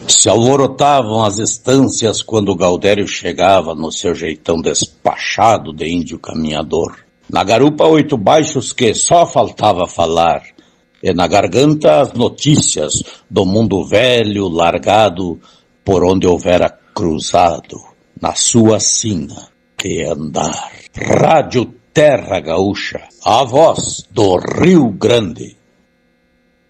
Se alvorotavam as estâncias quando Gaudério chegava no seu jeitão despachado de índio caminhador. Na garupa 8 baixos que só faltava falar, e na garganta as notícias do mundo velho largado por onde houvera cruzado, na sua sina de andar. Rádio Terra Gaúcha, a voz do Rio Grande.